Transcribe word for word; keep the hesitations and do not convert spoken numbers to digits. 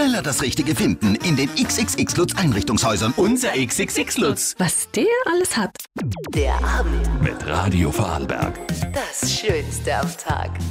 Schneller das Richtige finden in den X X X Lutz Einrichtungshäusern. Unser X X X Lutz. Was der alles hat. Der Abend. Mit Radio Vorarlberg. Das Schönste am Tag.